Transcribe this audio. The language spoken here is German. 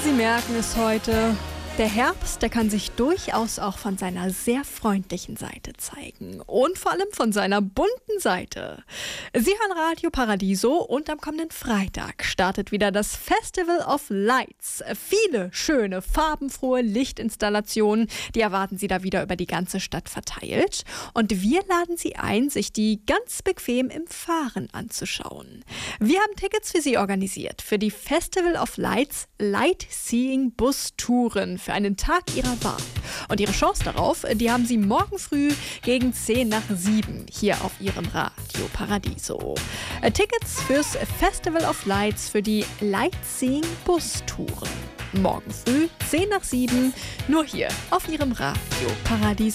Sie merken es heute. Der Herbst, der kann sich durchaus auch von seiner sehr freundlichen Seite zeigen und vor allem von seiner bunten Seite. Sie hören Radio Paradiso und am kommenden Freitag startet wieder das Festival of Lights. Viele schöne, farbenfrohe Lichtinstallationen, die erwarten Sie da wieder über die ganze Stadt verteilt. Und wir laden Sie ein, sich die ganz bequem im Fahren anzuschauen. Wir haben Tickets für Sie organisiert für die Festival of Lights Lightseeing Bus-Touren für einen Tag Ihrer Wahl. Und Ihre Chance darauf, die haben Sie morgen früh gegen 7:10 hier auf Ihrem Radio Paradiso. Tickets fürs Festival of Lights für die Lightseeing Bus-Touren. Morgen früh 7:10 nur hier auf Ihrem Radio Paradiso.